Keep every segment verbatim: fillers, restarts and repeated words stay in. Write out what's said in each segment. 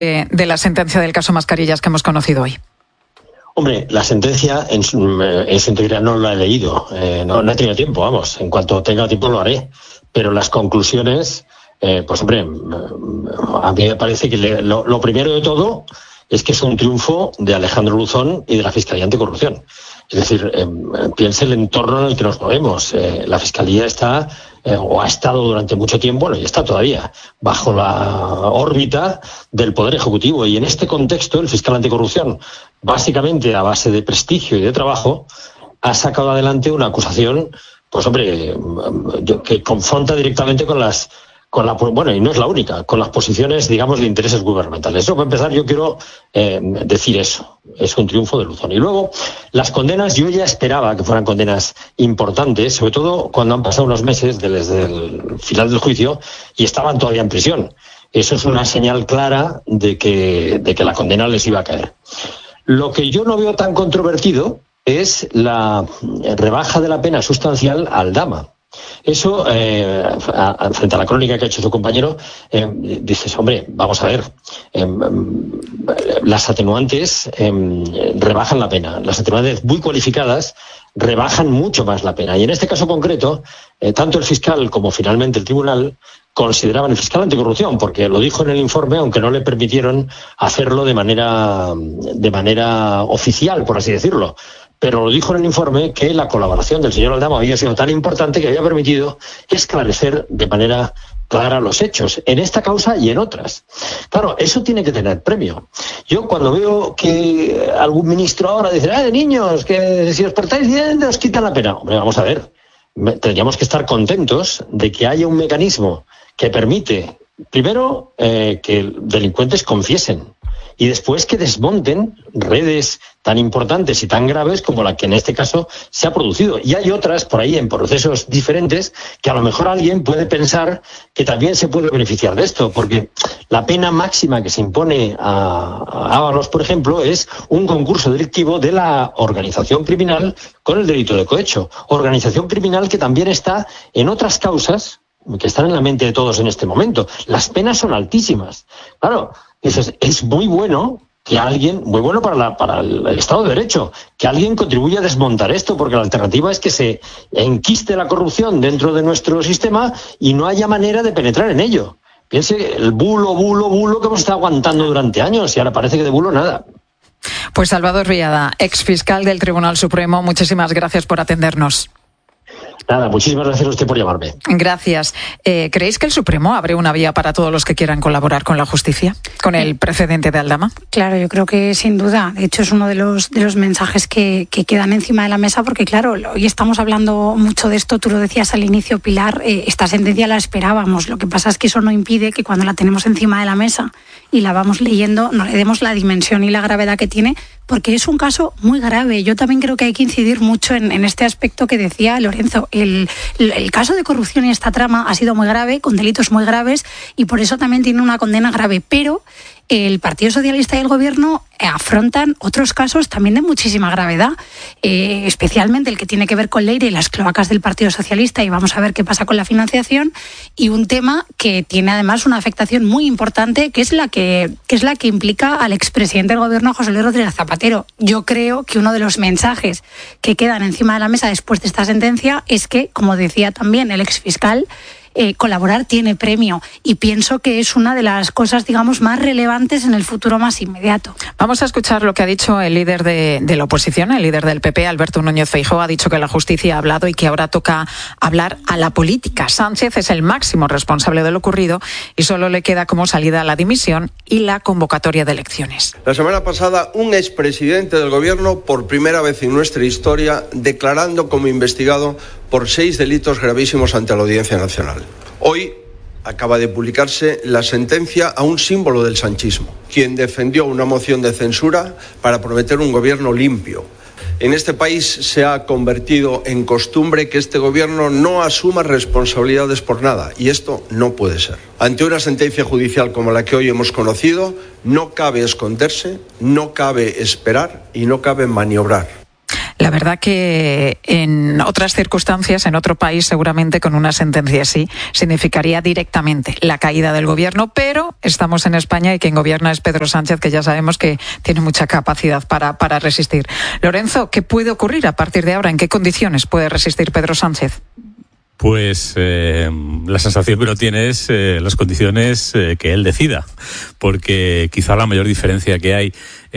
de, de la sentencia del caso Mascarillas que hemos conocido hoy? Hombre, la sentencia en su, en su integridad no la he leído, eh, no, no he tenido tiempo, vamos, en cuanto tenga tiempo lo haré, pero las conclusiones, eh, pues hombre, a mí me parece que le, lo, lo primero de todo es que es un triunfo de Alejandro Luzón y de la Fiscalía Anticorrupción. Es decir, eh, piense el entorno en el que nos movemos. Eh, la Fiscalía está, eh, o ha estado durante mucho tiempo, bueno, y está todavía, bajo la órbita del Poder Ejecutivo. Y en este contexto, el fiscal anticorrupción, básicamente a base de prestigio y de trabajo, ha sacado adelante una acusación, pues hombre, que confronta directamente con las... Con la, bueno, y no es la única, con las posiciones, digamos, de intereses gubernamentales. Eso, para empezar, yo quiero eh, decir eso. Es un triunfo de Luzón. Y luego, las condenas, yo ya esperaba que fueran condenas importantes, sobre todo cuando han pasado unos meses desde el final del juicio y estaban todavía en prisión. Eso es una señal clara de que, de que la condena les iba a caer. Lo que yo no veo tan controvertido es la rebaja de la pena sustancial a Aldama. Eso, eh, a, a, frente a la crónica que ha hecho su compañero, eh, dices, hombre, vamos a ver, eh, las atenuantes eh, rebajan la pena, las atenuantes muy cualificadas rebajan mucho más la pena. Y en este caso concreto, eh, tanto el fiscal como finalmente el tribunal consideraban, el fiscal anticorrupción, porque lo dijo en el informe, aunque no le permitieron hacerlo de manera, de manera oficial, por así decirlo, pero lo dijo en el informe que la colaboración del señor Aldama había sido tan importante que había permitido esclarecer de manera clara los hechos, en esta causa y en otras. Claro, eso tiene que tener premio. Yo cuando veo que algún ministro ahora dice, ¡ah, de niños, que si os portáis bien os quitan la pena! Hombre, vamos a ver, tendríamos que estar contentos de que haya un mecanismo que permite, primero, eh, que delincuentes confiesen, y después que desmonten redes tan importantes y tan graves como la que en este caso se ha producido. Y hay otras por ahí en procesos diferentes que a lo mejor alguien puede pensar que también se puede beneficiar de esto, porque la pena máxima que se impone a, a Ábalos, por ejemplo, es un concurso delictivo de la organización criminal con el delito de cohecho. Organización criminal que también está en otras causas que están en la mente de todos en este momento. Las penas son altísimas. Claro, es, es muy bueno que alguien, muy bueno para, la, para el Estado de Derecho, que alguien contribuya a desmontar esto, porque la alternativa es que se enquiste la corrupción dentro de nuestro sistema y no haya manera de penetrar en ello. Piense el bulo, bulo, bulo que hemos estado aguantando durante años y ahora parece que de bulo nada. Pues Salvador Villada, exfiscal del Tribunal Supremo, muchísimas gracias por atendernos. Nada, muchísimas gracias a usted por llamarme. Gracias. Eh, ¿Creéis que el Supremo abre una vía para todos los que quieran colaborar con la justicia, con el precedente de Aldama? Claro, yo creo que sin duda. De hecho, es uno de los, de los mensajes que, que quedan encima de la mesa, porque claro, hoy estamos hablando mucho de esto, tú lo decías al inicio, Pilar, eh, esta sentencia la esperábamos. Lo que pasa es que eso no impide que cuando la tenemos encima de la mesa y la vamos leyendo, no le demos la dimensión y la gravedad que tiene, porque es un caso muy grave. Yo también creo que hay que incidir mucho en, en este aspecto que decía Lorenzo. El, el, el caso de corrupción y esta trama ha sido muy grave, con delitos muy graves, y por eso también tiene una condena grave. Pero el Partido Socialista y el Gobierno afrontan otros casos también de muchísima gravedad, eh, especialmente el que tiene que ver con Leire y las cloacas del Partido Socialista, y vamos a ver qué pasa con la financiación, y un tema que tiene además una afectación muy importante, que es la que, que es la que implica al expresidente del Gobierno, José Luis Rodríguez Zapatero. Yo creo que uno de los mensajes que quedan encima de la mesa después de esta sentencia es que, como decía también el exfiscal, Eh, colaborar tiene premio, y pienso que es una de las cosas, digamos, más relevantes en el futuro más inmediato. Vamos a escuchar lo que ha dicho el líder de, de la oposición, el líder del P P, Alberto Núñez Feijóo. Ha dicho que la justicia ha hablado y que ahora toca hablar a la política. Sánchez es el máximo responsable de lo ocurrido y solo le queda como salida la dimisión y la convocatoria de elecciones. La semana pasada, un expresidente del Gobierno, por primera vez en nuestra historia, declarando como investigado por seis delitos gravísimos ante la Audiencia Nacional. Hoy acaba de publicarse la sentencia a un símbolo del sanchismo, quien defendió una moción de censura para prometer un gobierno limpio. En este país se ha convertido en costumbre que este gobierno no asuma responsabilidades por nada, y esto no puede ser. Ante una sentencia judicial como la que hoy hemos conocido, no cabe esconderse, no cabe esperar y no cabe maniobrar. La la verdad que en otras circunstancias, en otro país, seguramente con una sentencia así, significaría directamente la caída del gobierno, pero estamos en España y quien gobierna es Pedro Sánchez, que ya sabemos que tiene mucha capacidad para, para resistir. Lorenzo, ¿qué puede ocurrir a partir de ahora? ¿En qué condiciones puede resistir Pedro Sánchez? Pues eh, la sensación que uno tiene es eh, las condiciones eh, que él decida, porque quizá la mayor diferencia que hay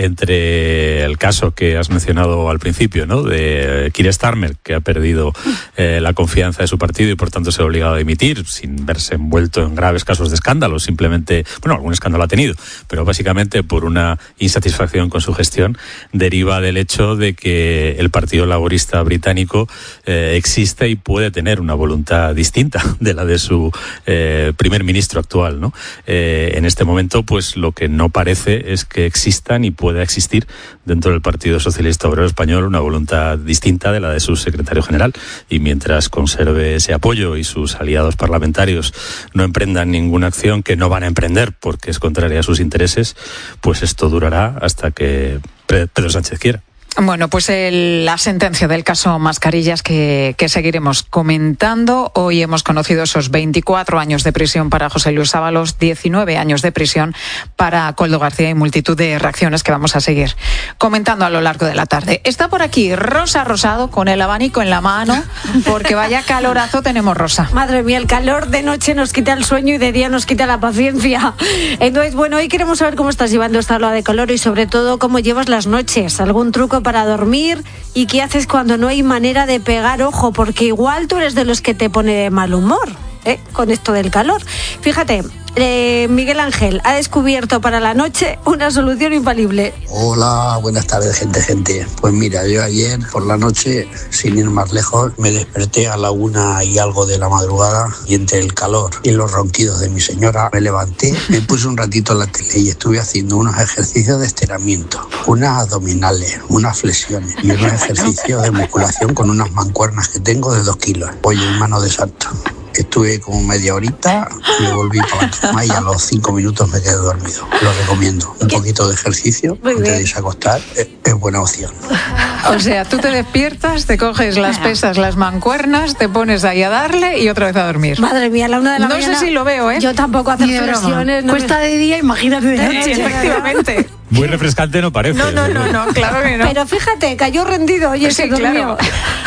entre el caso que has mencionado al principio, ¿no?, de Keir Starmer, que ha perdido eh, la confianza de su partido y por tanto se ha obligado a dimitir sin verse envuelto en graves casos de escándalo, simplemente, bueno, algún escándalo ha tenido, pero básicamente por una insatisfacción con su gestión, deriva del hecho de que el Partido Laborista británico eh, existe y puede tener una voluntad distinta de la de su eh, primer ministro actual, ¿no? Eh, en este momento, pues lo que no parece es que existan y pueda existir dentro del Partido Socialista Obrero Español una voluntad distinta de la de su secretario general, y mientras conserve ese apoyo y sus aliados parlamentarios no emprendan ninguna acción que no van a emprender porque es contraria a sus intereses, pues esto durará hasta que Pedro Sánchez quiera. Bueno, pues el, la sentencia del caso Mascarillas que, que seguiremos comentando. Hoy hemos conocido esos veinticuatro años de prisión para José Luis Ábalos, diecinueve años de prisión para Koldo García y multitud de reacciones que vamos a seguir comentando a lo largo de la tarde. Está por aquí Rosa Rosado con el abanico en la mano, porque vaya calorazo tenemos, Rosa. Madre mía, el calor de noche nos quita el sueño y de día nos quita la paciencia. Entonces, bueno, hoy queremos saber cómo estás llevando esta ola de calor y sobre todo cómo llevas las noches. ¿Algún truco para dormir? ¿Y qué haces cuando no hay manera de pegar ojo? Porque igual tú eres de los que te pone de mal humor, ¿eh?, con esto del calor. Fíjate, eh, Miguel Ángel ha descubierto para la noche una solución infalible. Hola, buenas tardes, gente, gente. Pues mira, yo ayer por la noche, sin ir más lejos, me desperté a la una y algo de la madrugada y entre el calor y los ronquidos de mi señora me levanté, me puse un ratito en la tele y estuve haciendo unos ejercicios de estiramiento, unas abdominales, unas flexiones y unos ejercicios de musculación con unas mancuernas que tengo de dos kilos. Oye, mano de santo. Estuve como media horita, me volví para la cama y a los cinco minutos me quedé dormido. Lo recomiendo. Un poquito de ejercicio antes de irse a acostar es, es buena opción. O sea, tú te despiertas, te coges las pesas, las mancuernas, te pones ahí a darle y otra vez a dormir. Madre mía, a la una de la no mañana. No sé si lo veo, ¿eh? Yo tampoco hacer flexiones. No Cuesta me... de día, imagínate de noche. Sí, efectivamente. Muy refrescante no parece. No, no, no, no, claro que no. Pero fíjate, cayó rendido, oye, sí, se durmió. Claro.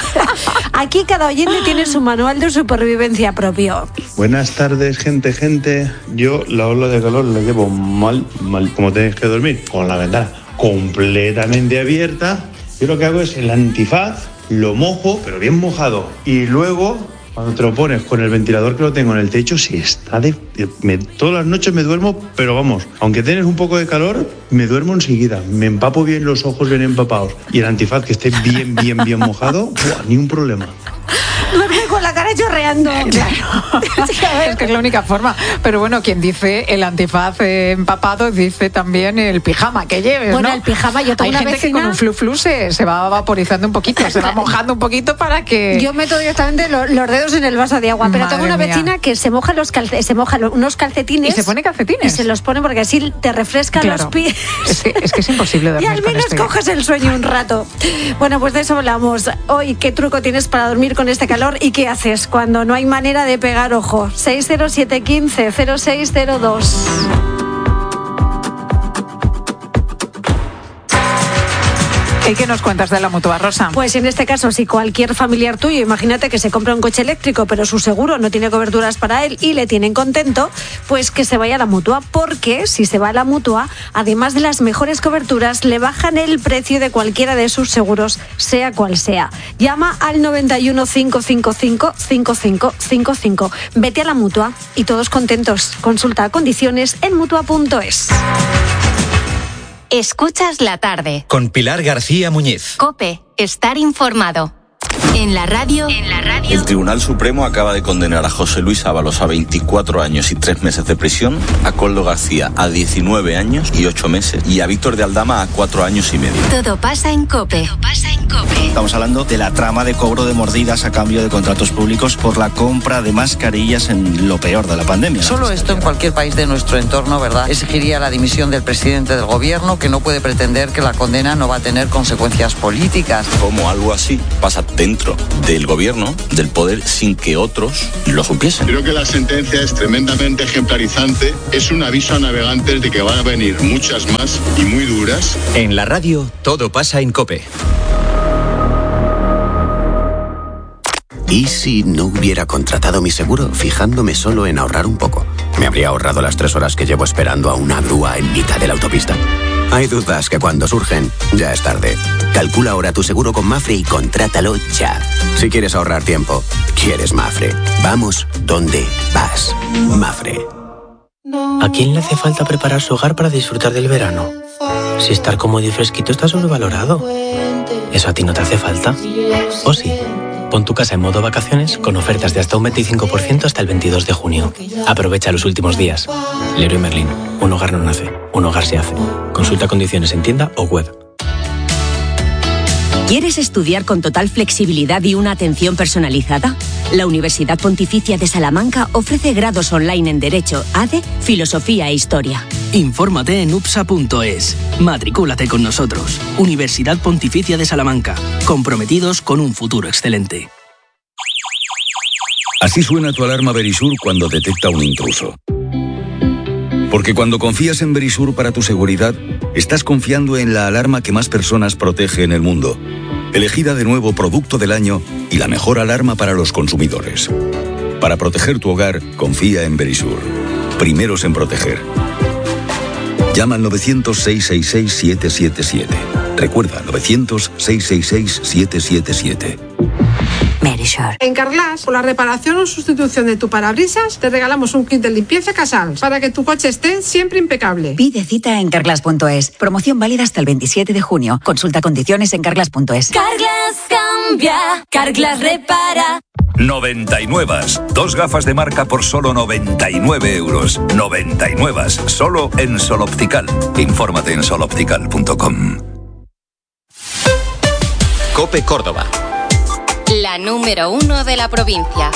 Aquí cada oyente tiene su manual de supervivencia propio. Buenas tardes, gente, gente. Yo la ola de calor la llevo mal, mal. Como tenéis que dormir, con la ventana completamente abierta. Yo lo que hago es el antifaz, lo mojo, pero bien mojado. Y luego, cuando te lo pones con el ventilador que lo tengo en el techo, si está de... Me, todas las noches me duermo, pero vamos, aunque tienes un poco de calor, me duermo enseguida. Me empapo bien los ojos bien empapados. Y el antifaz que esté bien, bien, bien mojado, ¡buah!, ni un problema. Duerme con la cara chorreando. Claro. Es que es la única forma. Pero bueno, quien dice el antifaz eh, empapado, dice también el pijama que lleves, bueno, ¿no? el pijama, yo tengo Hay una gente vecina... que con un flu flu se, se va vaporizando un poquito, se va mojando un poquito para que... Yo meto directamente los, los dedos en el vaso de agua, pero Madre tengo una vecina mía. que se moja los calce, se moja lo, unos calcetines. ¿Y se pone calcetines? Y se los pone porque así te refrescan claro. los pies. Es que, es que es imposible dormir. Y al menos con coges el sueño un rato. Bueno, pues de eso hablamos. Hoy, ¿qué truco tienes para dormir con este calor y qué haces cuando no hay manera de pegar ojo? seis cero siete uno cinco cero seis cero dos. ¿Y qué nos cuentas de la Mutua, Rosa? Pues en este caso, si cualquier familiar tuyo, imagínate que se compra un coche eléctrico, pero su seguro no tiene coberturas para él y le tienen contento, pues que se vaya a la Mutua, porque si se va a la Mutua, además de las mejores coberturas, le bajan el precio de cualquiera de sus seguros, sea cual sea. Llama al noventa y uno, cinco cinco cinco, cinco cinco cinco cinco. Vete a la Mutua y todos contentos. Consulta condiciones en mutua punto es. Escuchas la tarde. Con Pilar García Muñiz. COPE. Estar informado. En la radio, en la radio. El Tribunal Supremo acaba de condenar a José Luis Ábalos a veinticuatro años y tres meses de prisión, a Koldo García a diecinueve años y ocho meses y a Víctor de Aldama a cuatro años y medio. Todo pasa en COPE. Todo pasa en COPE. Estamos hablando de la trama de cobro de mordidas a cambio de contratos públicos por la compra de mascarillas en lo peor de la pandemia. Solo esto en cualquier país de nuestro entorno, ¿verdad?, exigiría la dimisión del presidente del gobierno, que no puede pretender que la condena no va a tener consecuencias políticas. Como algo así pasa dentro del gobierno, del poder, sin que otros lo supiesen. Creo que la sentencia es tremendamente ejemplarizante. Es un aviso a navegantes de que van a venir muchas más y muy duras. En la radio, todo pasa en COPE. ¿Y si no hubiera contratado mi seguro fijándome solo en ahorrar un poco? ¿Me habría ahorrado las tres horas que llevo esperando a una grúa en mitad de la autopista? Hay dudas que cuando surgen, ya es tarde. Calcula ahora tu seguro con Mafre y contrátalo ya. Si quieres ahorrar tiempo, quieres Mafre. Vamos donde vas. Mafre. ¿A quién le hace falta preparar su hogar para disfrutar del verano? Si estar cómodo y fresquito está sobrevalorado. ¿Eso a ti no te hace falta? ¿O sí? Pon tu casa en modo vacaciones con ofertas de hasta un veinticinco por ciento hasta el veintidós de junio. Aprovecha los últimos días. Leroy Merlin. Un hogar no nace, un hogar se hace. Consulta condiciones en tienda o web. ¿Quieres estudiar con total flexibilidad y una atención personalizada? La Universidad Pontificia de Salamanca ofrece grados online en Derecho, A D E, Filosofía e Historia. Infórmate en upsa punto es. Matricúlate con nosotros. Universidad Pontificia de Salamanca. Comprometidos con un futuro excelente. Así suena tu alarma Verisur cuando detecta un intruso. Porque cuando confías en Verisur para tu seguridad, estás confiando en la alarma que más personas protege en el mundo. Elegida de nuevo Producto del Año y la mejor alarma para los consumidores. Para proteger tu hogar, confía en Verisur. Primeros en proteger. Llama al novecientos, seiscientos sesenta y seis, siete siete siete. Recuerda, novecientos, seiscientos sesenta y seis, siete siete siete. En Carglass, por la reparación o sustitución de tu parabrisas, te regalamos un kit de limpieza Casals para que tu coche esté siempre impecable. Pide cita en carglass punto es. Promoción válida hasta el veintisiete de junio. Consulta condiciones en carglass punto es. Carglass cambia, Carglass repara. noventa y nueve. Dos gafas de marca por solo noventa y nueve euros. noventa y nueve. Solo en Sol Optical. Infórmate en sol optical punto com. COPE Córdoba. La número uno de la provincia.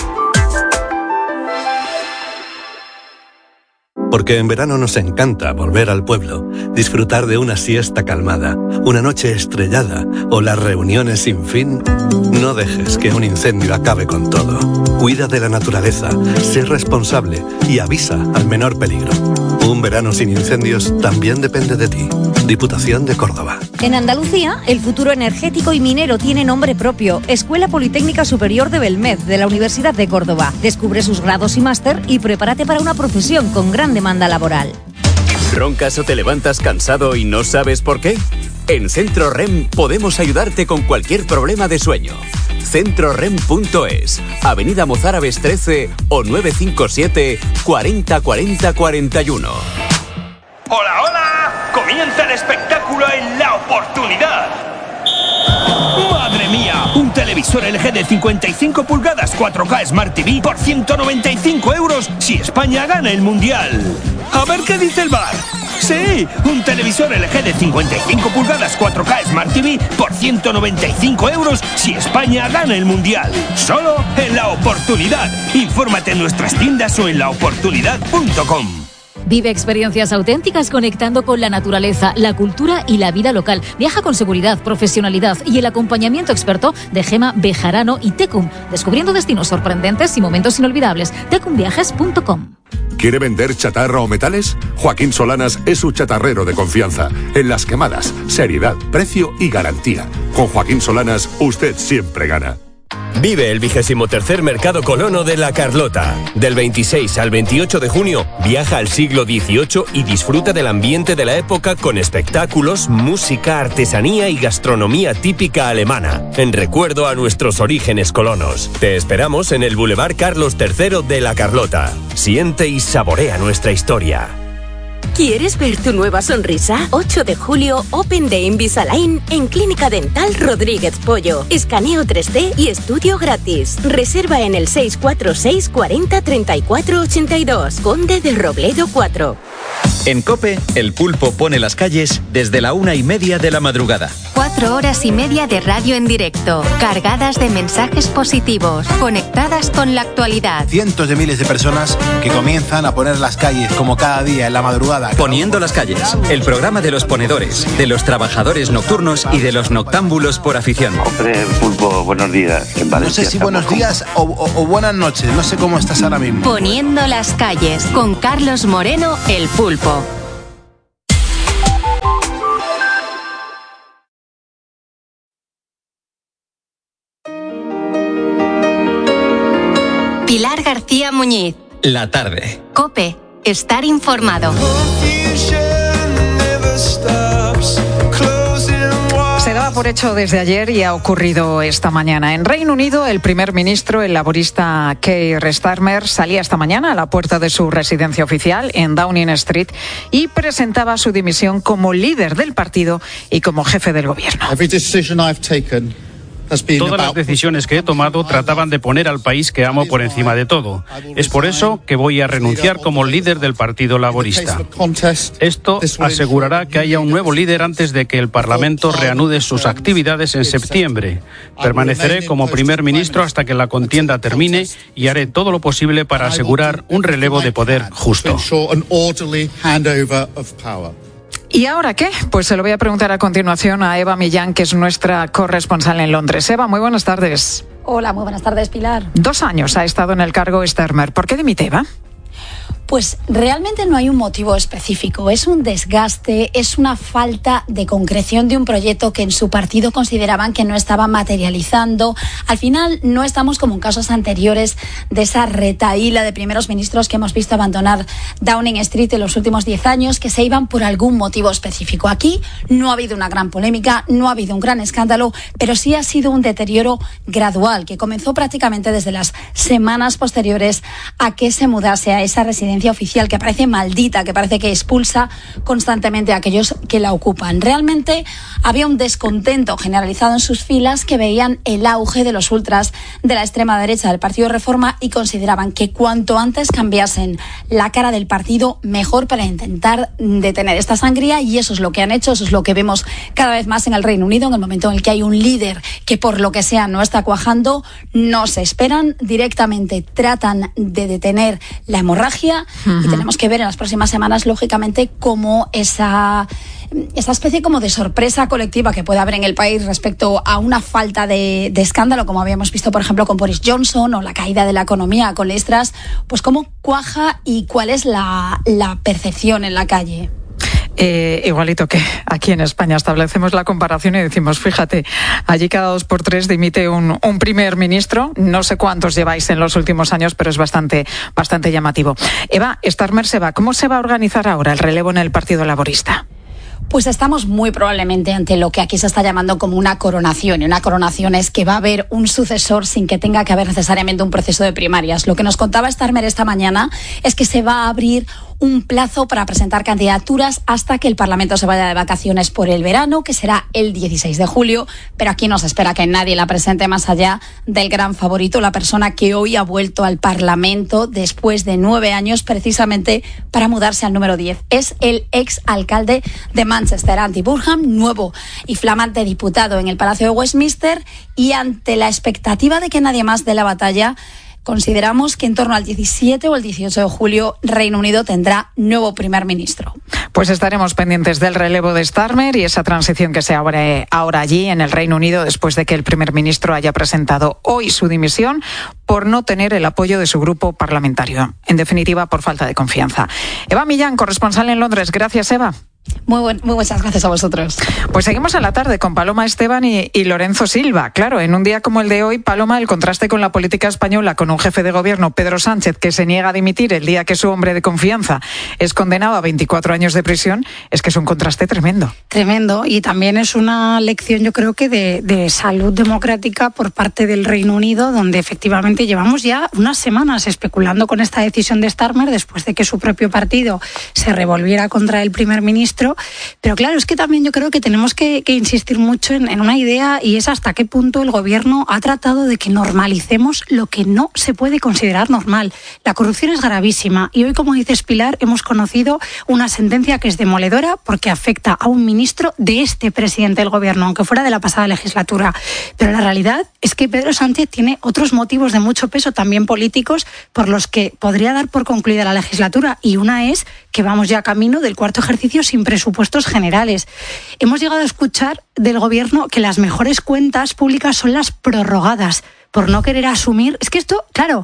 Porque en verano nos encanta volver al pueblo, disfrutar de una siesta calmada, una noche estrellada o las reuniones sin fin. No dejes que un incendio acabe con todo. Cuida de la naturaleza, sé responsable y avisa al menor peligro. Un verano sin incendios también depende de ti. Diputación de Córdoba. En Andalucía, el futuro energético y minero tiene nombre propio. Escuela Politécnica Superior de Belmez, de la Universidad de Córdoba. Descubre sus grados y máster y prepárate para una profesión con gran demanda laboral. ¿Roncas o te levantas cansado y no sabes por qué? En Centro R E M podemos ayudarte con cualquier problema de sueño. centro rem punto es, Avenida Mozárabes trece o nueve cinco siete, cuarenta, cuarenta, cuarenta y uno. ¡Hola, hola! ¡Comienza el espectáculo en La Oportunidad! ¡Madre mía! Un televisor L G de cincuenta y cinco pulgadas cuatro K Smart T V por ciento noventa y cinco euros si España gana el Mundial. A ver qué dice el V A R. Sí, un televisor L G de cincuenta y cinco pulgadas cuatro K Smart T V por ciento noventa y cinco euros si España gana el Mundial. Solo en La Oportunidad. Infórmate en nuestras tiendas o en la oportunidad punto com. Vive experiencias auténticas conectando con la naturaleza, la cultura y la vida local. Viaja con seguridad, profesionalidad y el acompañamiento experto de Gema Bejarano y Tecum, descubriendo destinos sorprendentes y momentos inolvidables. tecum viajes punto com. ¿Quiere vender chatarra o metales? Joaquín Solanas es su chatarrero de confianza. En las quemadas, seriedad, precio y garantía. Con Joaquín Solanas, usted siempre gana. Vive el vigésimo tercer Mercado Colono de La Carlota. Del veintiséis al veintiocho de junio, viaja al siglo dieciocho y disfruta del ambiente de la época con espectáculos, música, artesanía y gastronomía típica alemana, en recuerdo a nuestros orígenes colonos. Te esperamos en el Boulevard Carlos tercero de La Carlota. Siente y saborea nuestra historia. ¿Quieres ver tu nueva sonrisa? ocho de julio, Open de Invisalign en Clínica Dental Rodríguez Pollo. Escaneo tres D y estudio gratis. Reserva en el seis cuatro seis cuarenta treinta y cuatro ochenta y dos. Conde de Robledo cuatro. En COPE, el pulpo pone las calles desde la una y media de la madrugada. Cuatro horas y media de radio en directo, cargadas de mensajes positivos, conectadas con la actualidad. Cientos de miles de personas que comienzan a poner las calles como cada día en la madrugada. Poniendo las calles, el programa de los ponedores, de los trabajadores nocturnos y de los noctámbulos por afición. Hombre, pulpo, buenos días. En Valencia no sé si buenos días o, o, o buenas noches, no sé cómo estás ahora mismo. Poniendo las calles, con Carlos Moreno, el pulpo. Pilar García Muñiz. La tarde. COPE. Estar informado. Se daba por hecho desde ayer y ha ocurrido esta mañana. En Reino Unido, el primer ministro, el laborista Keir Starmer, salía esta mañana a la puerta de su residencia oficial en Downing Street y presentaba su dimisión como líder del partido y como jefe del gobierno. Todas las decisiones que he tomado trataban de poner al país que amo por encima de todo. Es por eso que voy a renunciar como líder del Partido Laborista. Esto asegurará que haya un nuevo líder antes de que el Parlamento reanude sus actividades en septiembre. Permaneceré como primer ministro hasta que la contienda termine y haré todo lo posible para asegurar un relevo de poder justo. ¿Y ahora qué? Pues se lo voy a preguntar a continuación a Eva Millán, que es nuestra corresponsal en Londres. Eva, muy buenas tardes. Hola, muy buenas tardes, Pilar. Dos años ha estado en el cargo Starmer. ¿Por qué dimite, Eva? Pues realmente no hay un motivo específico. Es un desgaste, es una falta de concreción de un proyecto que en su partido consideraban que no estaba materializando. Al final no estamos como en casos anteriores de esa retahíla de primeros ministros que hemos visto abandonar Downing Street en los últimos diez años, que se iban por algún motivo específico. Aquí no ha habido una gran polémica, no ha habido un gran escándalo, pero sí ha sido un deterioro gradual que comenzó prácticamente desde las semanas posteriores a que se mudase a esa residencia oficial que parece maldita, que parece que expulsa constantemente a aquellos que la ocupan. Realmente había un descontento generalizado en sus filas que veían el auge de los ultras de la extrema derecha del Partido Reforma y consideraban que cuanto antes cambiasen la cara del partido, mejor para intentar detener esta sangría, y eso es lo que han hecho, eso es lo que vemos cada vez más en el Reino Unido. En el momento en el que hay un líder que por lo que sea no está cuajando, no se esperan, directamente tratan de detener la hemorragia. Uh-huh. Y tenemos que ver en las próximas semanas, lógicamente, cómo esa, esa especie como de sorpresa colectiva que puede haber en el país respecto a una falta de, de escándalo, como habíamos visto, por ejemplo, con Boris Johnson, o la caída de la economía con Liz Truss, pues cómo cuaja y cuál es la, la percepción en la calle. Eh, igualito que aquí en España establecemos la comparación y decimos, fíjate, allí cada dos por tres dimite un, un primer ministro. No sé cuántos lleváis en los últimos años, pero es bastante, bastante llamativo. Eva, Starmer se va. ¿Cómo se va a organizar ahora el relevo en el Partido Laborista? Pues estamos muy probablemente ante lo que aquí se está llamando como una coronación. Y una coronación es que va a haber un sucesor sin que tenga que haber necesariamente un proceso de primarias. Lo que nos contaba Starmer esta mañana es que se va a abrir un plazo para presentar candidaturas hasta que el Parlamento se vaya de vacaciones por el verano, que será el dieciséis de julio, pero aquí no se espera que nadie la presente más allá del gran favorito, la persona que hoy ha vuelto al Parlamento después de nueve años precisamente para mudarse al número diez. Es el ex alcalde de Manchester, Andy Burnham, nuevo y flamante diputado en el Palacio de Westminster, y ante la expectativa de que nadie más dé la batalla, consideramos que en torno al diecisiete o el dieciocho de julio Reino Unido tendrá nuevo primer ministro. Pues estaremos pendientes del relevo de Starmer y esa transición que se abre ahora allí en el Reino Unido, después de que el primer ministro haya presentado hoy su dimisión por no tener el apoyo de su grupo parlamentario. En definitiva, por falta de confianza. Eva Millán, corresponsal en Londres. Gracias, Eva. Muy, buen, muy muchas gracias a vosotros. Pues seguimos a la tarde con Paloma Esteban y, y Lorenzo Silva. Claro, en un día como el de hoy, Paloma, el contraste con la política española, con un jefe de gobierno, Pedro Sánchez, que se niega a dimitir el día que su hombre de confianza es condenado a veinticuatro años de prisión, es que es un contraste tremendo. Tremendo, y también es una lección, yo creo que de, de salud democrática por parte del Reino Unido, donde efectivamente llevamos ya unas semanas especulando con esta decisión de Starmer después de que su propio partido se revolviera contra el primer ministro. Pero claro, es que también yo creo que tenemos que, que insistir mucho en, en una idea, y es hasta qué punto el gobierno ha tratado de que normalicemos lo que no se puede considerar normal. La corrupción es gravísima y hoy, como dices Pilar, hemos conocido una sentencia que es demoledora porque afecta a un ministro de este presidente del gobierno, aunque fuera de la pasada legislatura. Pero la realidad es que Pedro Sánchez tiene otros motivos de mucho peso, también políticos, por los que podría dar por concluida la legislatura, y una es que vamos ya camino del cuarto ejercicio sin presupuestos generales. Hemos llegado a escuchar del gobierno que las mejores cuentas públicas son las prorrogadas, por no querer asumir. Es que esto, claro,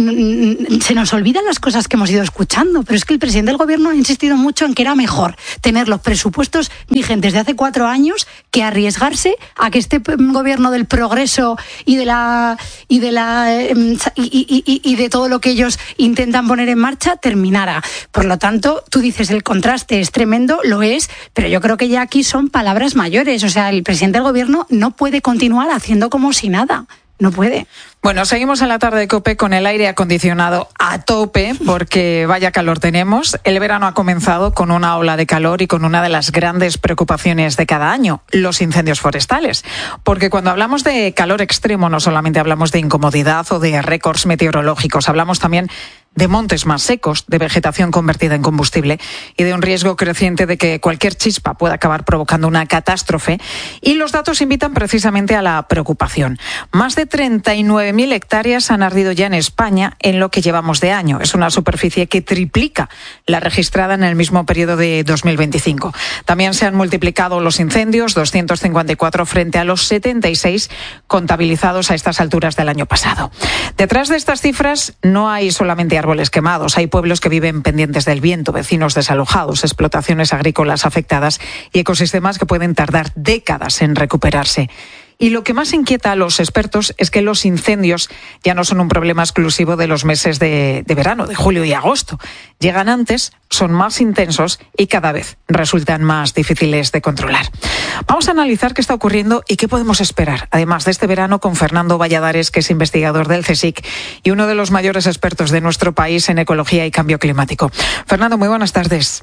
se nos olvidan las cosas que hemos ido escuchando, pero es que el presidente del gobierno ha insistido mucho en que era mejor tener los presupuestos vigentes de hace cuatro años que arriesgarse a que este gobierno del progreso y de la y de la y, y, y de todo lo que ellos intentan poner en marcha terminara. Por lo tanto, tú dices el contraste es tremendo, lo es, pero yo creo que ya aquí son palabras mayores. O sea, el presidente del gobierno no puede continuar haciendo como si nada. No puede. Bueno, seguimos en la tarde de COPE con el aire acondicionado a tope, porque vaya calor tenemos. El verano ha comenzado con una ola de calor y con una de las grandes preocupaciones de cada año, los incendios forestales. Porque cuando hablamos de calor extremo no solamente hablamos de incomodidad o de récords meteorológicos, hablamos también de montes más secos, de vegetación convertida en combustible y de un riesgo creciente de que cualquier chispa pueda acabar provocando una catástrofe. Y los datos invitan precisamente a la preocupación. Más de treinta y nueve mil hectáreas han ardido ya en España en lo que llevamos de año. Es una superficie que triplica la registrada en el mismo periodo de dos mil veinticinco. También se han multiplicado los incendios, doscientos cincuenta y cuatro frente a los setenta y seis contabilizados a estas alturas del año pasado. Detrás de estas cifras no hay solamente árboles quemados, hay pueblos que viven pendientes del viento, vecinos desalojados, explotaciones agrícolas afectadas y ecosistemas que pueden tardar décadas en recuperarse. Y lo que más inquieta a los expertos es que los incendios ya no son un problema exclusivo de los meses de, de verano, de julio y agosto. Llegan antes, son más intensos y cada vez resultan más difíciles de controlar. Vamos a analizar qué está ocurriendo y qué podemos esperar, además de este verano, con Fernando Valladares, que es investigador del CSIC y uno de los mayores expertos de nuestro país en ecología y cambio climático. Fernando, muy buenas tardes.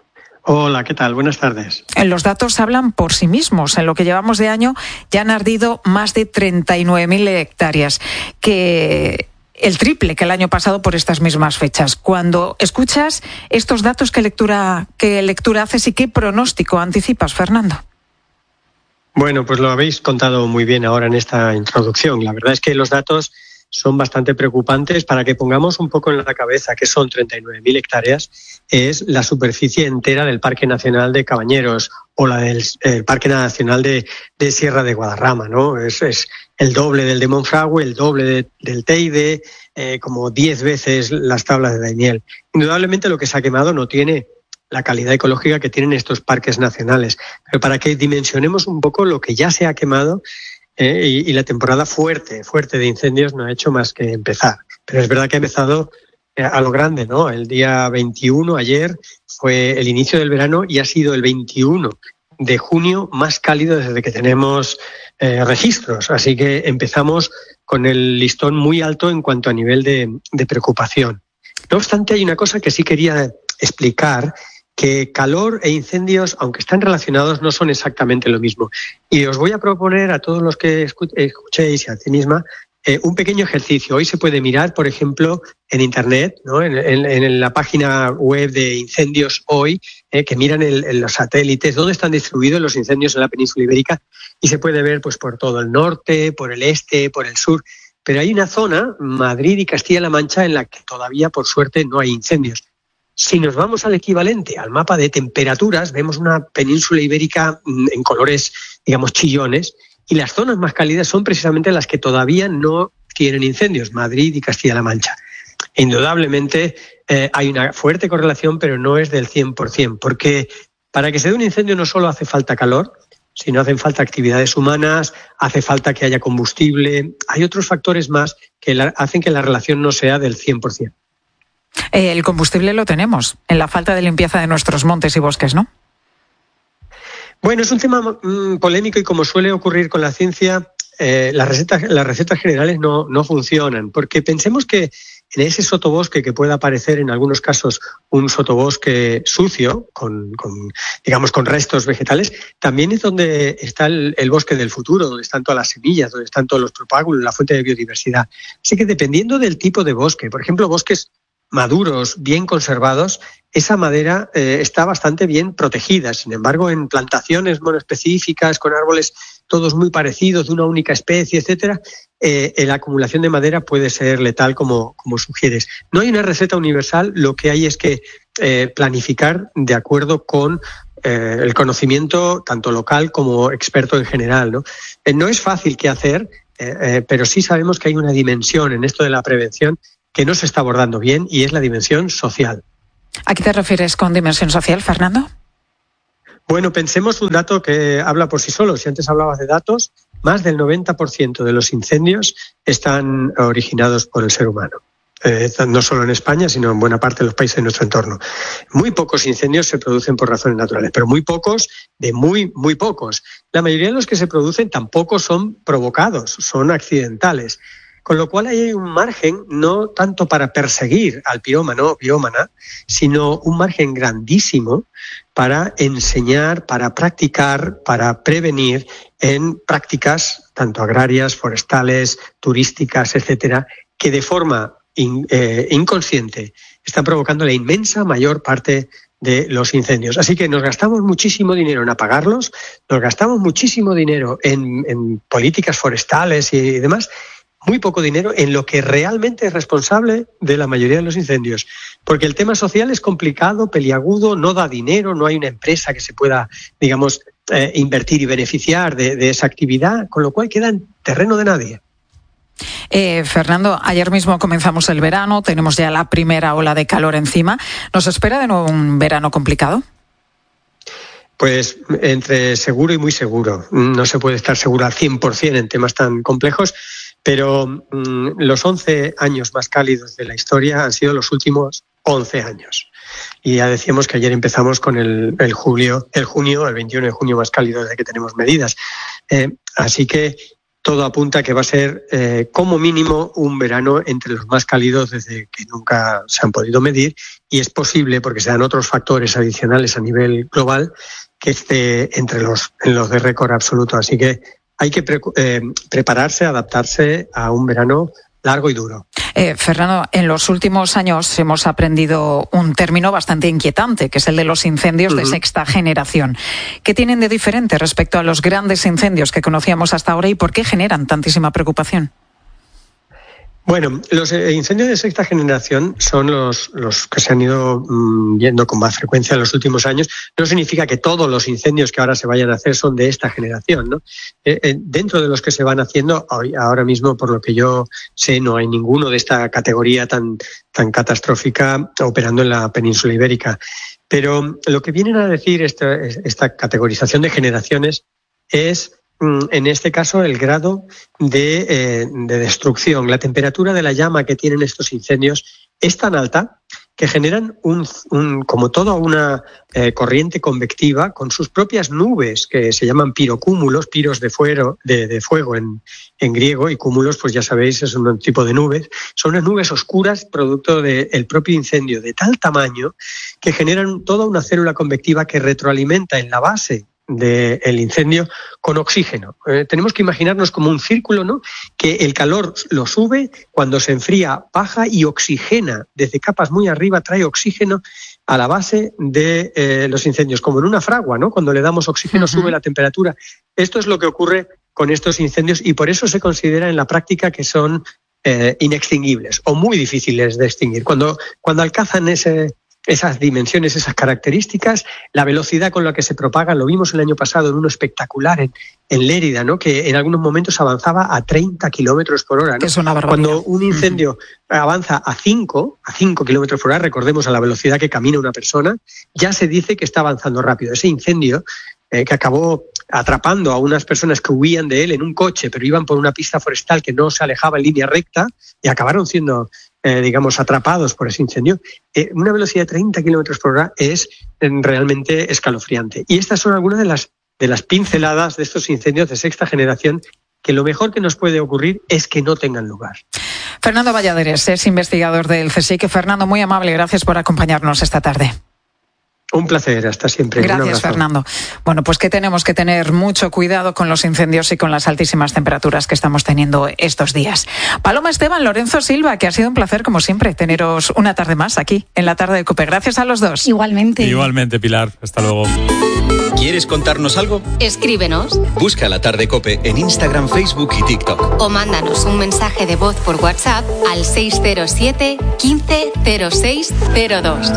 Hola, ¿qué tal? Buenas tardes. Los datos hablan por sí mismos. En lo que llevamos de año ya han ardido más de treinta y nueve mil hectáreas, que el triple que el año pasado por estas mismas fechas. Cuando escuchas estos datos, ¿qué lectura, qué lectura haces y qué pronóstico anticipas, Fernando? Bueno, pues lo habéis contado muy bien ahora en esta introducción. La verdad es que los datos son bastante preocupantes. Para que pongamos un poco en la cabeza que son treinta y nueve mil hectáreas, es la superficie entera del Parque Nacional de Cabañeros o la del el Parque Nacional de, de Sierra de Guadarrama, ¿no? Es, es el doble del de Monfragüe, el doble de, del Teide, eh, como diez veces las tablas de Daimiel. Indudablemente lo que se ha quemado no tiene la calidad ecológica que tienen estos parques nacionales. Pero para que dimensionemos un poco lo que ya se ha quemado, Eh, y, y la temporada fuerte, fuerte de incendios no ha hecho más que empezar. Pero es verdad que ha empezado eh, a lo grande, ¿no? El día veintiuno, ayer, fue el inicio del verano y ha sido el veintiuno de junio más cálido desde que tenemos eh, registros. Así que empezamos con el listón muy alto en cuanto a nivel de, de preocupación. No obstante, hay una cosa que sí quería explicar, que calor e incendios, aunque están relacionados, no son exactamente lo mismo. Y os voy a proponer a todos los que escuchéis y a ti misma eh, un pequeño ejercicio. Hoy se puede mirar, por ejemplo, en Internet, ¿no? en, en, en la página web de Incendios Hoy, eh, que miran el, en los satélites dónde están distribuidos los incendios en la península ibérica, y se puede ver pues por todo el norte, por el este, por el sur. Pero hay una zona, Madrid y Castilla-La Mancha, en la que todavía, por suerte, no hay incendios. Si nos vamos al equivalente, al mapa de temperaturas, vemos una península ibérica en colores, digamos, chillones, y las zonas más cálidas son precisamente las que todavía no tienen incendios, Madrid y Castilla-La Mancha. Indudablemente eh, hay una fuerte correlación, pero no es del cien por ciento, porque Para que se dé un incendio no solo hace falta calor, sino hacen falta actividades humanas, hace falta que haya combustible. Hay otros factores más que la, hacen que la relación no sea del cien por ciento. Eh, el combustible lo tenemos en la falta de limpieza de nuestros montes y bosques, ¿no? Bueno, es un tema mmm, polémico y como suele ocurrir con la ciencia, eh, las recetas, las recetas generales no, no funcionan, porque pensemos que en ese sotobosque que pueda aparecer en algunos casos un sotobosque sucio, con, con digamos con restos vegetales, también es donde está el, el bosque del futuro, donde están todas las semillas, donde están todos los propágulos, la fuente de biodiversidad. Así que dependiendo del tipo de bosque, por ejemplo, bosques maduros, bien conservados, esa madera eh, está bastante bien protegida. Sin embargo, en plantaciones monoespecíficas, con árboles todos muy parecidos, de una única especie, etcétera, eh, la acumulación de madera puede ser letal, como, como sugieres. No hay una receta universal, lo que hay es que eh, planificar de acuerdo con eh, el conocimiento tanto local como experto en general, ¿no? Eh, no es fácil qué hacer, eh, eh, pero sí sabemos que hay una dimensión en esto de la prevención que no se está abordando bien, y es la dimensión social. ¿A qué te refieres con dimensión social, Fernando? Bueno, pensemos un dato que habla por sí solo. Si antes hablabas de datos, más del noventa por ciento de los incendios están originados por el ser humano. Eh, no solo en España, sino en buena parte de los países de nuestro entorno. Muy pocos incendios se producen por razones naturales, pero muy pocos de muy, muy pocos. La mayoría de los que se producen tampoco son provocados, son accidentales. Con lo cual hay un margen no tanto para perseguir al pirómano o pirómana, sino un margen grandísimo para enseñar, para practicar, para prevenir en prácticas tanto agrarias, forestales, turísticas, etcétera, que de forma in, eh, inconsciente están provocando la inmensa mayor parte de los incendios. Así que nos gastamos muchísimo dinero en apagarlos, nos gastamos muchísimo dinero en, en políticas forestales y demás, muy poco dinero en lo que realmente es responsable de la mayoría de los incendios. Porque el tema social es complicado, peliagudo, no da dinero, no hay una empresa que se pueda, digamos, eh, invertir y beneficiar de, de esa actividad, con lo cual queda en terreno de nadie. Eh, Fernando, ayer mismo comenzamos el verano, tenemos ya la primera ola de calor encima. ¿Nos espera de nuevo un verano complicado? Pues entre seguro y muy seguro. No se puede estar seguro al cien por ciento en temas tan complejos, pero mmm, los once años más cálidos de la historia han sido los últimos once años. Y ya decíamos que ayer empezamos con el, el julio, el junio, el veintiuno de junio más cálido desde que tenemos medidas. Eh, así que todo apunta a que va a ser eh, como mínimo un verano entre los más cálidos desde que nunca se han podido medir, y es posible, porque se dan otros factores adicionales a nivel global, que esté entre los, en los de récord absoluto. Así que hay que pre- eh, prepararse, adaptarse a un verano largo y duro. Eh, Fernando, en los últimos años hemos aprendido un término bastante inquietante, que es el de los incendios uh-huh. de sexta generación. ¿Qué tienen de diferente respecto a los grandes incendios que conocíamos hasta ahora y por qué generan tantísima preocupación? Bueno, los incendios de sexta generación son los, los que se han ido mmm, viendo con más frecuencia en los últimos años. No significa que todos los incendios que ahora se vayan a hacer son de esta generación, ¿no? Eh, eh, dentro de los que se van haciendo, hoy, ahora mismo, por lo que yo sé, no hay ninguno de esta categoría tan, tan catastrófica operando en la península ibérica. Pero lo que vienen a decir esta, esta categorización de generaciones es, en este caso, el grado de, eh, de destrucción. La temperatura de la llama que tienen estos incendios es tan alta que generan un, un, como toda una eh, corriente convectiva con sus propias nubes, que se llaman pirocúmulos, piros de fuego, de, de fuego en, en griego, y cúmulos, pues ya sabéis, es un tipo de nubes. Son unas nubes oscuras producto del propio incendio, de tal tamaño que generan toda una célula convectiva que retroalimenta en la base del incendio con oxígeno. Eh, tenemos que imaginarnos como un círculo, ¿no?, que el calor lo sube, cuando se enfría baja y oxigena desde capas muy arriba, trae oxígeno a la base de eh, los incendios, como en una fragua, ¿no? Cuando le damos oxígeno, uh-huh, sube la temperatura. Esto es lo que ocurre con estos incendios, y por eso se considera en la práctica que son eh, inextinguibles o muy difíciles de extinguir. Cuando, cuando alcanzan ese esas dimensiones, esas características, la velocidad con la que se propagan. Lo vimos el año pasado en uno espectacular en, en Lérida, ¿no? Que en algunos momentos avanzaba a treinta kilómetros por hora, ¿no? Que es una barbaridad. Cuando un incendio uh-huh. avanza a cinco, a cinco kilómetros por hora, recordemos a la velocidad que camina una persona, ya se dice que está avanzando rápido. Ese incendio eh, que acabó atrapando a unas personas que huían de él en un coche, pero iban por una pista forestal que no se alejaba en línea recta y acabaron siendo, eh, digamos, atrapados por ese incendio. Eh, una velocidad de treinta kilómetros por hora es eh, realmente escalofriante. Y estas son algunas de las, de las pinceladas de estos incendios de sexta generación que lo mejor que nos puede ocurrir es que no tengan lugar. Fernando Valladares es investigador del C S I C. Fernando, muy amable, gracias por acompañarnos esta tarde. Un placer, hasta siempre. Gracias, Fernando. Bueno, pues que tenemos que tener mucho cuidado con los incendios y con las altísimas temperaturas que estamos teniendo estos días. Paloma Esteban, Lorenzo Silva, que ha sido un placer, como siempre, teneros una tarde más aquí en la tarde de COPE. Gracias a los dos. Igualmente. Igualmente, Pilar. Hasta luego. ¿Quieres contarnos algo? Escríbenos. Busca La Tarde COPE en Instagram, Facebook y TikTok. O mándanos un mensaje de voz por WhatsApp al seis cero siete, quince, cero seis cero dos.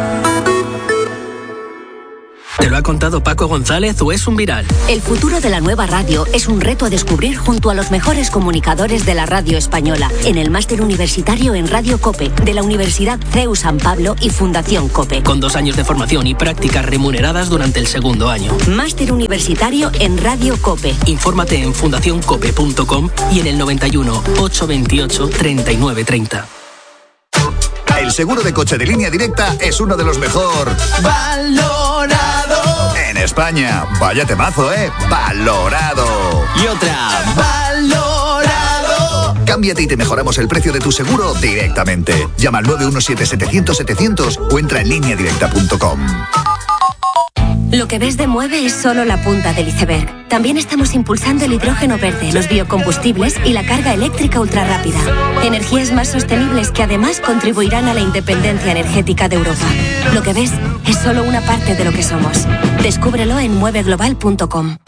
¿Te lo ha contado Paco González o es un viral? El futuro de la nueva radio es un reto a descubrir junto a los mejores comunicadores de la radio española en el máster universitario en Radio COPE de la Universidad C E U San Pablo y Fundación COPE. Con dos años de formación y prácticas remuneradas durante el segundo año. Máster universitario en Radio COPE. Infórmate en fundación cope punto com y en el noventa y uno, ochocientos veintiocho, treinta y nueve treinta. El seguro de coche de Línea Directa es uno de los mejor valorado en España. Vaya temazo, ¿eh? Valorado. Y otra, valorado. Cámbiate y te mejoramos el precio de tu seguro directamente. Llama al nueve uno siete, setecientos, setecientos o entra en línea directa punto com. Lo que ves de Mueve es solo la punta del iceberg. También estamos impulsando el hidrógeno verde, los biocombustibles y la carga eléctrica ultrarrápida. Energías más sostenibles que además contribuirán a la independencia energética de Europa. Lo que ves es solo una parte de lo que somos. Descúbrelo en mueve global punto com.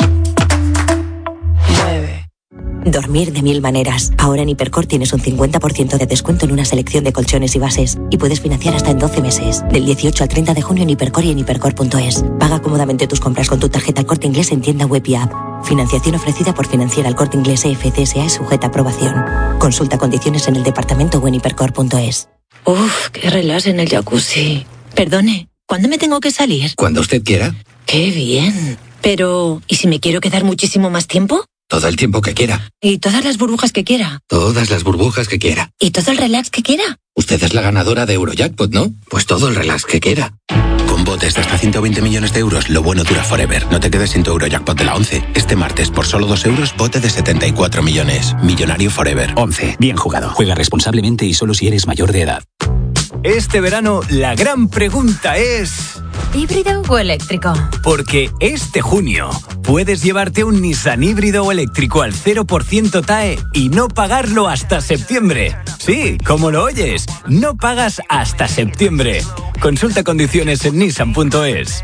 Dormir de mil maneras. Ahora en Hipercor tienes un cincuenta por ciento de descuento en una selección de colchones y bases. Y puedes financiar hasta en doce meses. Del dieciocho al treinta de junio en Hipercor y en hipercor punto es. Paga cómodamente tus compras con tu tarjeta El Corte Inglés en tienda web y app. Financiación ofrecida por Financiera El Corte Inglés E F C S A y sujeta a aprobación. Consulta condiciones en el departamento o en hipercor punto es. Uf, qué relax en el jacuzzi. Perdone, ¿cuándo me tengo que salir? Cuando usted quiera. Qué bien. Pero, ¿y si me quiero quedar muchísimo más tiempo? Todo el tiempo que quiera. ¿Y todas las burbujas que quiera? Todas las burbujas que quiera. ¿Y todo el relax que quiera? Usted es la ganadora de Eurojackpot, ¿no? Pues todo el relax que quiera. Con botes de hasta ciento veinte millones de euros, lo bueno dura forever. No te quedes sin tu Eurojackpot de la once. Este martes, por solo dos euros, bote de setenta y cuatro millones. Millonario forever. once. Bien jugado. Juega responsablemente y solo si eres mayor de edad. Este verano, la gran pregunta es... ¿híbrido o eléctrico? Porque este junio puedes llevarte un Nissan híbrido o eléctrico al cero por ciento T A E y no pagarlo hasta septiembre. Sí, como lo oyes, no pagas hasta septiembre. Consulta condiciones en nissan punto es.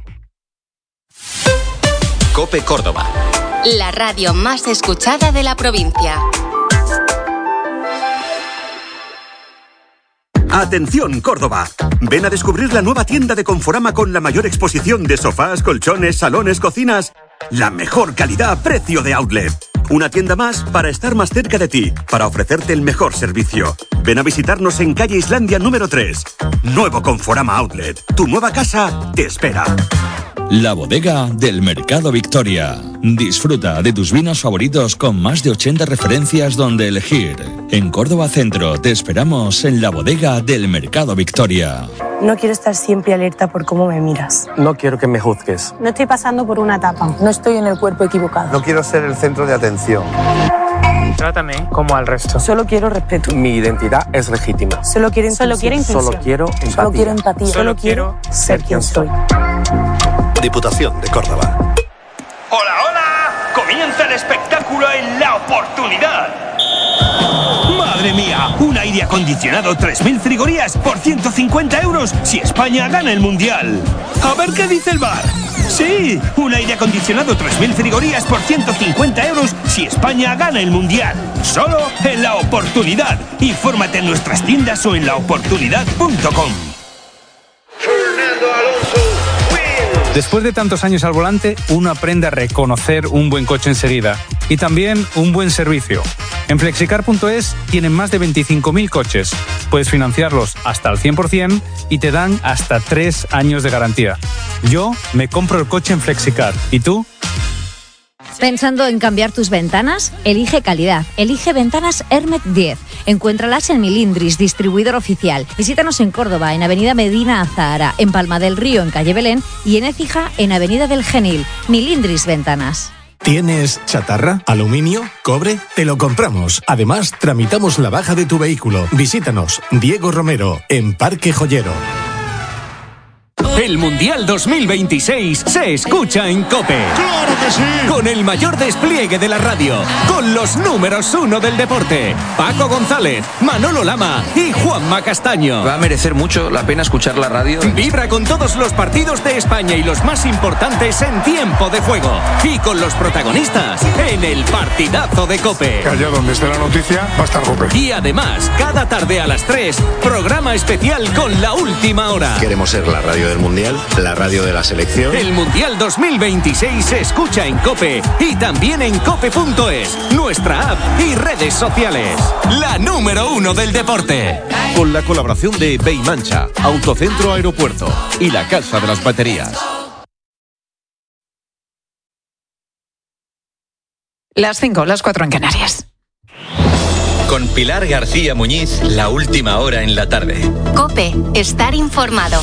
COPE Córdoba. La radio más escuchada de la provincia. Atención, Córdoba. Ven a descubrir la nueva tienda de Conforama con la mayor exposición de sofás, colchones, salones, cocinas. La mejor calidad a precio de outlet. Una tienda más para estar más cerca de ti, para ofrecerte el mejor servicio. Ven a visitarnos en calle Islandia número tres. Nuevo Conforama Outlet. Tu nueva casa te espera. La bodega del Mercado Victoria. Disfruta de tus vinos favoritos con más de ochenta referencias donde elegir. En Córdoba Centro te esperamos en la bodega del Mercado Victoria. No quiero estar siempre alerta por cómo me miras. No quiero que me juzgues. No estoy pasando por una etapa. No estoy en el cuerpo equivocado. No quiero ser el centro de atención. Trátame como al resto. Solo quiero respeto. Mi identidad es legítima. Solo quiero Solo quiero inclusión. Solo quiero empatía. Solo quiero empatía. Solo, Solo quiero ser quien soy. Diputación de Córdoba. ¡Hola, hola! Comienza el espectáculo en La Oportunidad. ¡Madre mía! Un aire acondicionado tres mil frigorías por ciento cincuenta euros si España gana el Mundial. A ver qué dice el V A R. Sí, un aire acondicionado tres mil frigorías por ciento cincuenta euros si España gana el Mundial. Solo en La Oportunidad. Infórmate en nuestras tiendas o en la oportunidad punto com. Después de tantos años al volante, uno aprende a reconocer un buen coche enseguida y también un buen servicio. En flexicar punto es tienen más de veinticinco mil coches. Puedes financiarlos hasta al cien por ciento y te dan hasta tres años de garantía. Yo me compro el coche en Flexicar. ¿Y tú? ¿Pensando en cambiar tus ventanas? Elige calidad. Elige Ventanas Hermet diez. Encuéntralas en Milindris, distribuidor oficial. Visítanos en Córdoba, en Avenida Medina Azahara, en Palma del Río, en Calle Belén, y en Écija, en Avenida del Genil. Milindris Ventanas. ¿Tienes chatarra? ¿Aluminio? ¿Cobre? Te lo compramos. Además, tramitamos la baja de tu vehículo. Visítanos, Diego Romero, en Parque Joyero. El Mundial dos mil veintiséis se escucha en COPE. ¡Claro que sí! Con el mayor despliegue de la radio, con los números uno del deporte, Paco González, Manolo Lama y Juanma Castaño. Va a merecer mucho la pena escuchar la radio. Vibra con todos los partidos de España y los más importantes en tiempo de juego. Y con los protagonistas en el partidazo de COPE. Que allá donde esté la noticia va a estar COPE. Y además, cada tarde a las tres, programa especial con La Última Hora. Queremos ser la radio del Mundial, la radio de la selección. El Mundial dos mil veintiséis se escucha en COPE y también en cope punto es, nuestra app y redes sociales. La número uno del deporte. Con la colaboración de Beimancha, Autocentro Aeropuerto y la Casa de las Baterías. Las cinco, las cuatro en Canarias. Con Pilar García Muñiz, La Última Hora en la tarde. COPE, estar informado.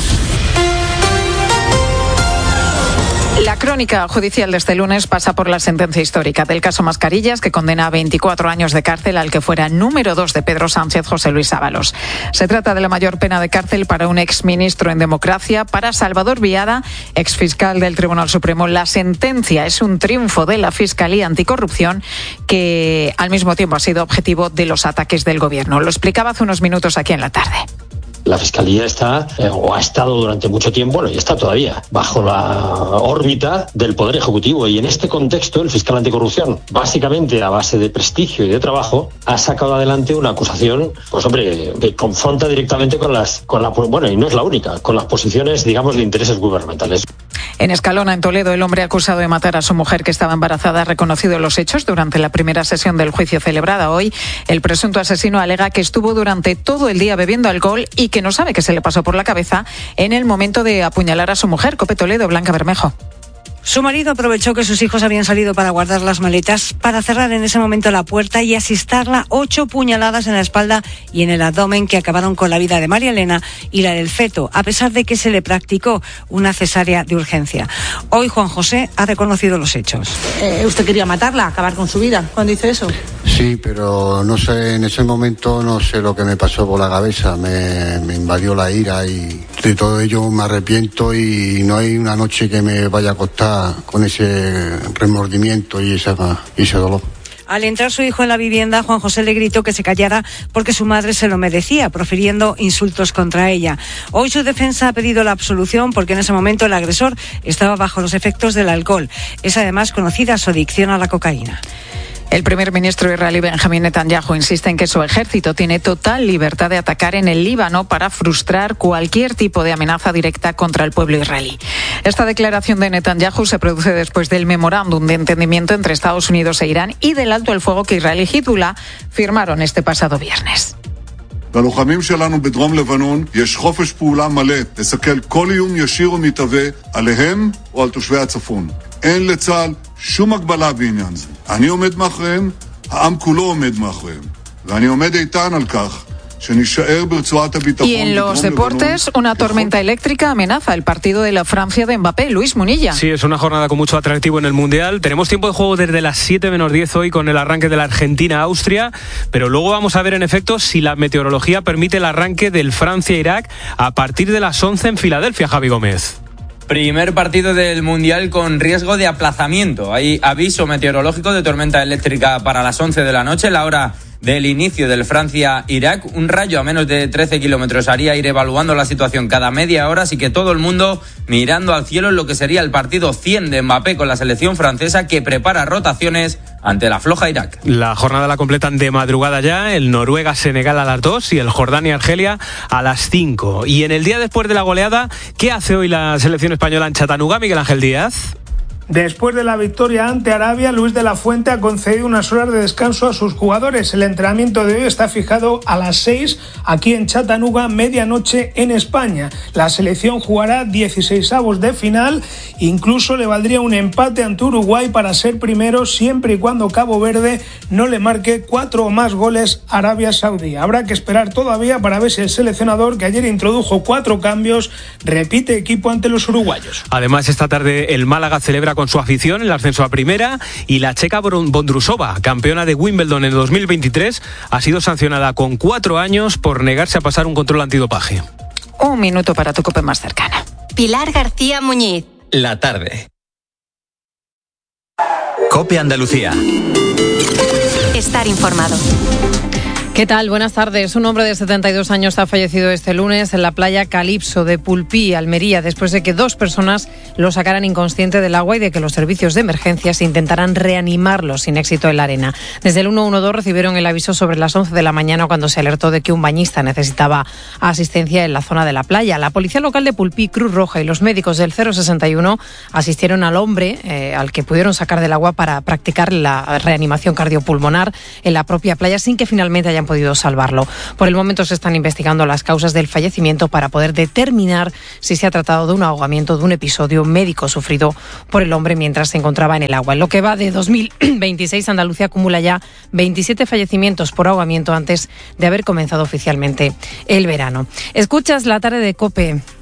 La crónica judicial de este lunes pasa por la sentencia histórica del caso Mascarillas, que condena a veinticuatro años de cárcel al que fuera número dos de Pedro Sánchez, José Luis Ábalos. Se trata de la mayor pena de cárcel para un exministro en democracia. Para Salvador Viada, exfiscal del Tribunal Supremo, la sentencia es un triunfo de la Fiscalía Anticorrupción, que al mismo tiempo ha sido objetivo de los ataques del Gobierno. Lo explicaba hace unos minutos aquí en La Tarde. La Fiscalía está, eh, o ha estado durante mucho tiempo, bueno, y está todavía, bajo la órbita del Poder Ejecutivo. Y en este contexto, el fiscal anticorrupción, básicamente a base de prestigio y de trabajo, ha sacado adelante una acusación, pues hombre, que confronta directamente con las, con la, bueno, y no es la única, con las posiciones, digamos, de intereses gubernamentales. En Escalona, en Toledo, el hombre acusado de matar a su mujer que estaba embarazada ha reconocido los hechos durante la primera sesión del juicio celebrada hoy. El presunto asesino alega que estuvo durante todo el día bebiendo alcohol y que no sabe qué se le pasó por la cabeza en el momento de apuñalar a su mujer. COPE Toledo, Blanca Bermejo. Su marido aprovechó que sus hijos habían salido para guardar las maletas para cerrar en ese momento la puerta y asistarla ocho puñaladas en la espalda y en el abdomen que acabaron con la vida de María Elena y la del feto, a pesar de que se le practicó una cesárea de urgencia. Hoy Juan José ha reconocido los hechos. Eh, ¿Usted quería matarla, acabar con su vida cuando hizo eso? Sí, pero no sé, en ese momento no sé lo que me pasó por la cabeza, me, me invadió la ira y de todo ello me arrepiento y no hay una noche que me vaya a acostar con ese remordimiento y, esa, y ese dolor. Al entrar su hijo en la vivienda, Juan José le gritó que se callara porque su madre se lo merecía, profiriendo insultos contra ella. Hoy su defensa ha pedido la absolución porque en ese momento el agresor estaba bajo los efectos del alcohol. Es además conocida su adicción a la cocaína. El primer ministro israelí Benjamín Netanyahu insiste en que su ejército tiene total libertad de atacar en el Líbano para frustrar cualquier tipo de amenaza directa contra el pueblo israelí. Esta declaración de Netanyahu se produce después del memorándum de entendimiento entre Estados Unidos e Irán y del alto el fuego que Israel y Hezbollah firmaron este pasado viernes. ללוחמים שלנו בדרום לבנון יש חופש פעולה מלא לסכל כל איום ישיר ומתהווה עליהם או על תושבי הצפון. אין לצה"ל שום הגבלה בעניין זה. אני עומד מאחוריהם, העם כולו עומד מאחוריהם. ואני עומד איתן על כך Y en los deportes, una tormenta eléctrica amenaza el partido de la Francia de Mbappé. Luis Munilla. Sí, es una jornada con mucho atractivo en el Mundial. Tenemos tiempo de juego desde las siete menos diez hoy con el arranque de la Argentina-Austria, pero luego vamos a ver en efecto si la meteorología permite el arranque del Francia-Irak a partir de las once en Filadelfia, Javi Gómez. Primer partido del Mundial con riesgo de aplazamiento. Hay aviso meteorológico de tormenta eléctrica para las once de la noche, la hora del inicio del Francia-Irak. Un rayo a menos de trece kilómetros haría ir evaluando la situación cada media hora, así que todo el mundo mirando al cielo en lo que sería el partido cien de Mbappé con la selección francesa, que prepara rotaciones ante la floja Irak. La jornada la completan de madrugada ya el Noruega-Senegal a las dos y el Jordania-Argelia a las cinco. Y en el día después de la goleada, ¿qué hace hoy la selección española en Chattanooga, Miguel Ángel Díaz? Después de la victoria ante Arabia, Luis de la Fuente ha concedido unas horas de descanso a sus jugadores. El entrenamiento de hoy está fijado a las seis aquí en Chattanooga, medianoche en España. La selección jugará dieciseisavos de final, incluso le valdría un empate ante Uruguay para ser primero, siempre y cuando Cabo Verde no le marque cuatro o más goles a Arabia Saudí. Habrá que esperar todavía para ver si el seleccionador, que ayer introdujo cuatro cambios, repite equipo ante los uruguayos. Además, esta tarde el Málaga celebra con su afición el ascenso a primera, y la checa Bondrusova, campeona de Wimbledon en dos mil veintitrés, ha sido sancionada con cuatro años por negarse a pasar un control antidopaje. Un minuto para tu COPE más cercana. Pilar García Muñiz. La tarde. COPE Andalucía. Estar informado. ¿Qué tal? Buenas tardes. Un hombre de setenta y dos años ha fallecido este lunes en la playa Calipso de Pulpí, Almería, después de que dos personas lo sacaran inconsciente del agua y de que los servicios de emergencias intentaran reanimarlo sin éxito en la arena. Desde el uno uno dos recibieron el aviso sobre las once de la mañana, cuando se alertó de que un bañista necesitaba asistencia en la zona de la playa. La policía local de Pulpí, Cruz Roja y los médicos del cero sesenta y uno asistieron al hombre eh, al que pudieron sacar del agua para practicar la reanimación cardiopulmonar en la propia playa, sin que finalmente hayan podido salvarlo. Por el momento se están investigando las causas del fallecimiento para poder determinar si se ha tratado de un ahogamiento, de un episodio médico sufrido por el hombre mientras se encontraba en el agua. En lo que va de dos mil veintiséis, Andalucía acumula ya veintisiete fallecimientos por ahogamiento antes de haber comenzado oficialmente el verano. Escuchas la tarde de COPE.